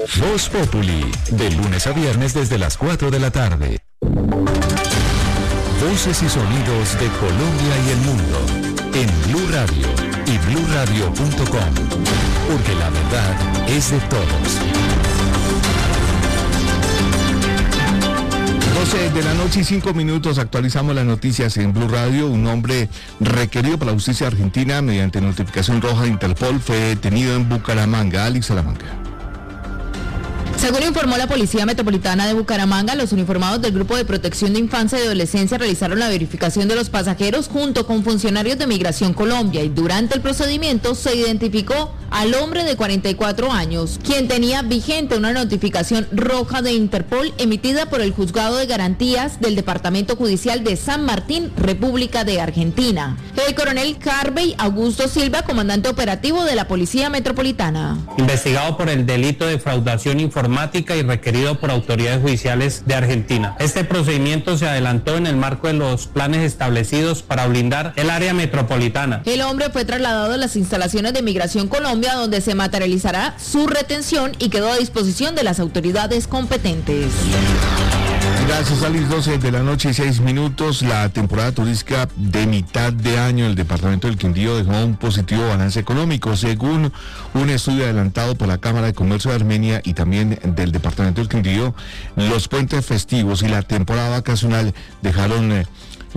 Voz Populi, de lunes a viernes desde las 4 de la tarde. Voces y sonidos de Colombia y el mundo en Blue Radio y bluradio.com, porque la verdad es de todos. 12 de la noche y 5 minutos, actualizamos las noticias en Blue Radio. Un hombre requerido por la justicia argentina mediante notificación roja de Interpol fue detenido en Bucaramanga. Alex Salamanca. Según informó la Policía Metropolitana de Bucaramanga, los uniformados del Grupo de Protección de Infancia y Adolescencia realizaron la verificación de los pasajeros junto con funcionarios de Migración Colombia y durante el procedimiento se identificó al hombre de 44 años, quien tenía vigente una notificación roja de Interpol emitida por el Juzgado de Garantías del Departamento Judicial de San Martín, República de Argentina. El coronel Carvey Augusto Silva, comandante operativo de la Policía Metropolitana. Investigado por el delito de fraudación informática y requerido por autoridades judiciales de Argentina. Este procedimiento se adelantó en el marco de los planes establecidos para blindar el área metropolitana. El hombre fue trasladado a las instalaciones de Migración Colombia, donde se materializará su retención y quedó a disposición de las autoridades competentes. Gracias, Alex. 12 de la noche y 6 minutos. La temporada turística de mitad de año en el departamento del Quindío dejó un positivo balance económico, según un estudio adelantado por la Cámara de Comercio de Armenia y también del departamento del Quindío. Los puentes festivos y la temporada vacacional dejaron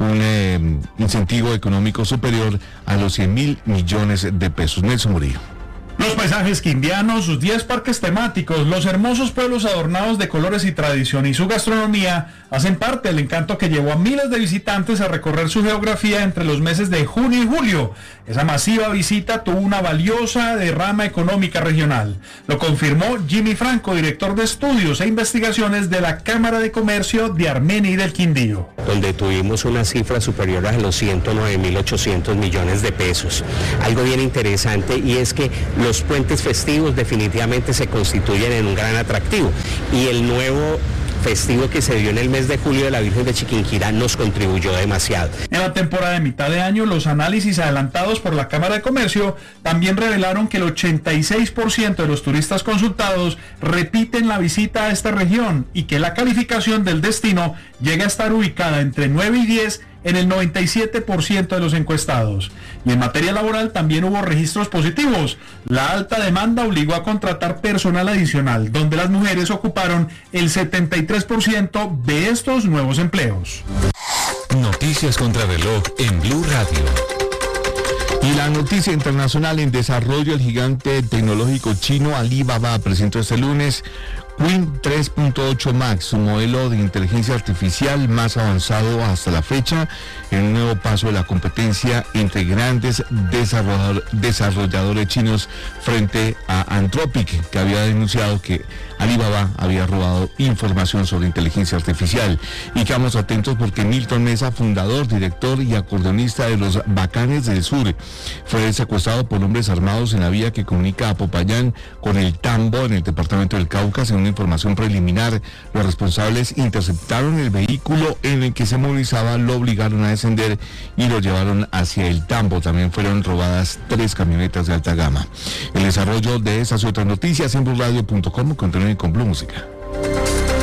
un incentivo económico superior a los 100.000 millones de pesos. Nelson Murillo. Los paisajes quindianos, sus 10 parques temáticos, los hermosos pueblos adornados de colores y tradición y su gastronomía hacen parte del encanto que llevó a miles de visitantes a recorrer su geografía entre los meses de junio y julio. Esa masiva visita tuvo una valiosa derrama económica regional. Lo confirmó Jimmy Franco, director de estudios e investigaciones de la Cámara de Comercio de Armenia y del Quindío. Donde tuvimos una cifra superior a los 109.800 millones de pesos. Algo bien interesante y es que los puentes festivos definitivamente se constituyen en un gran atractivo y el nuevo festivo que se dio en el mes de julio de la Virgen de Chiquinquirá nos contribuyó demasiado. En la temporada de mitad de año, los análisis adelantados por la Cámara de Comercio también revelaron que el 86% de los turistas consultados repiten la visita a esta región y que la calificación del destino llega a estar ubicada entre 9 y 10 en el 97% de los encuestados. Y en materia laboral también hubo registros positivos. La alta demanda obligó a contratar personal adicional, donde las mujeres ocuparon el 73% de estos nuevos empleos. Noticias contra reloj en Blue Radio. Y la noticia internacional en desarrollo: el gigante tecnológico chino Alibaba presentó este lunes Qwen 3.8 Max, su modelo de inteligencia artificial más avanzado hasta la fecha, en un nuevo paso de la competencia entre grandes desarrolladores chinos frente a Anthropic, que había denunciado que Alibaba había robado información sobre inteligencia artificial. Y quedamos atentos porque Milton Mesa, fundador, director y acordeonista de los Bacanes del Sur, fue secuestrado por hombres armados en la vía que comunica a Popayán con el Tambo, en el departamento del Cauca. Según información preliminar, los responsables interceptaron el vehículo en el que se movilizaba, lo obligaron a descender y lo llevaron hacia el Tambo. También fueron robadas 3 camionetas de alta gama. El desarrollo de esas y otras noticias en BlueRadio.com. Continúen con Blue Música.